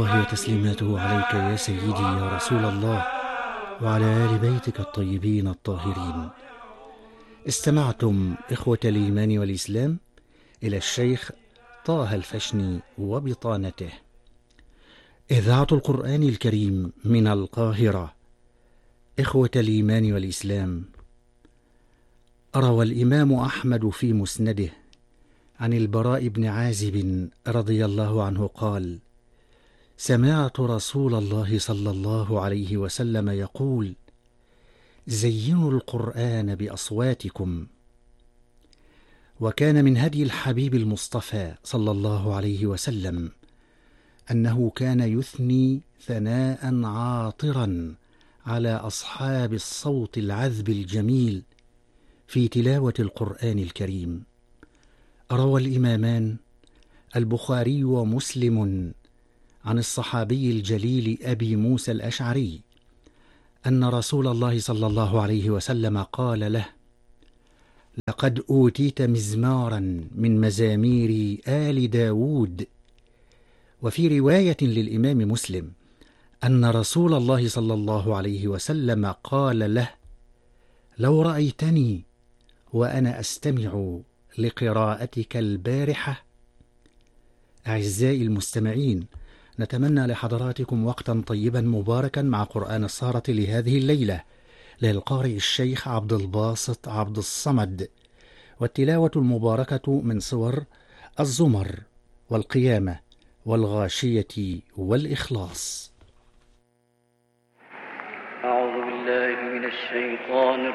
الله وتسليماته عليك يا سيدي يا رسول الله، وعلى آل بيتك الطيبين الطاهرين. استمعتم إخوة الإيمان والإسلام إلى الشيخ طه الفشني وبطانته. إذاعة القرآن الكريم من القاهرة. إخوة الإيمان والإسلام، روى الإمام أحمد في مسنده عن البراء بن عازب رضي الله عنه قال: سمعت رسول الله صلى الله عليه وسلم يقول: زينوا القرآن بأصواتكم. وكان من هدي الحبيب المصطفى صلى الله عليه وسلم أنه كان يثني ثناء عاطرا على أصحاب الصوت العذب الجميل في تلاوة القرآن الكريم. روى الإمامان البخاري ومسلم عن الصحابي الجليل أبي موسى الأشعري أن رسول الله صلى الله عليه وسلم قال له: لقد أوتيت مزمارا من مزامير آل داود. وفي رواية للإمام مسلم أن رسول الله صلى الله عليه وسلم قال له: لو رأيتني وأنا أستمع لقراءتك البارحة. أعزائي المستمعين، نتمنى لحضراتكم وقتا طيبا مباركا مع قرآن السهرة لهذه الليلة للقارئ الشيخ عبد الباسط عبد الصمد، والتلاوة المباركة من سور الزمر والقيامة والغاشية والإخلاص. أعوذ بالله من الشيطان